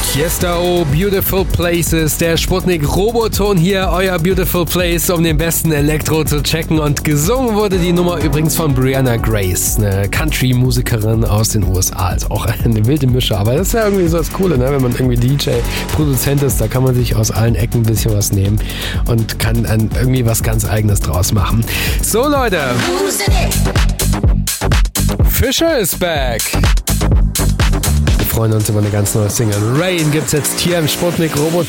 Yesterday, Beautiful Places, der Sputnik Roboton hier, euer Beautiful Place, um den besten Elektro zu checken. Und gesungen wurde die Nummer übrigens von Brianna Grace, eine Country-Musikerin aus den USA. Also auch eine wilde Mische, aber das ist ja irgendwie so das Coole, ne? Wenn man irgendwie DJ, Produzent ist, da kann man sich aus allen Ecken ein bisschen was nehmen und kann dann irgendwie was ganz Eigenes draus machen. So Leute, Fisher is back. Wir freuen uns über eine ganz neue Single. Rain gibt's jetzt hier im Sputnik Roboton.